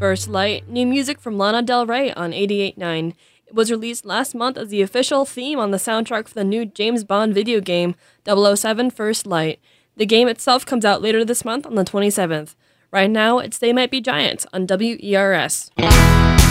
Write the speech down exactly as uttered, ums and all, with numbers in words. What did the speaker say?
First Light, new music from Lana Del Rey on eighty-eight point nine. It was released last month as the official theme on the soundtrack for the new James Bond video game, double oh seven First Light. The game itself comes out later this month on the twenty-seventh. Right now, it's They Might Be Giants on W E R S.